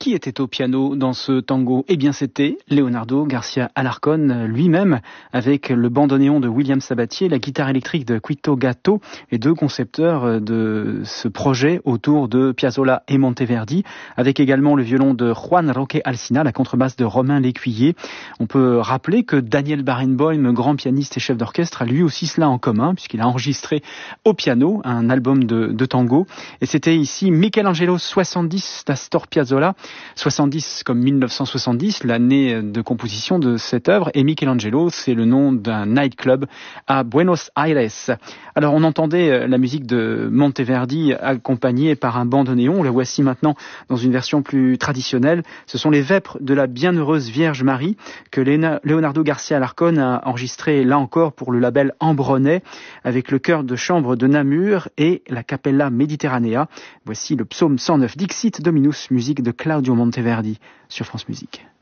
qui était au piano dans ce tango? Eh bien, c'était Leonardo Garcia Alarcón lui-même, avec le bandoneon de William Sabatier, la guitare électrique de Quito Gatto, les deux concepteurs de ce projet autour de Piazzolla et Monteverdi, avec également le violon de Juan Roque Alsina, la contrebasse de Romain Lécuyer. On peut rappeler que Daniel Barenboim, grand pianiste et chef d'orchestre, a lui aussi cela en commun, puisqu'il a enregistré au piano un album de tango. Et c'était ici Michelangelo 70 d'Astor Piazzolla, 70 comme 1970, l'année de composition de cette œuvre. Et Michelangelo, c'est le nom d'un nightclub à Buenos Aires. Alors on entendait la musique de Monteverdi accompagnée par un bandoneon. La voici maintenant dans une version plus traditionnelle. Ce sont les vêpres de la bienheureuse Vierge Marie que Leonardo Garcia Alarcón a enregistré là encore pour le label Ambronay avec le chœur de chambre de Namur et la Capella Mediterranea. Voici le psaume 109 Dixit Dominus, musique de Claudio Monteverdi sur France Musique.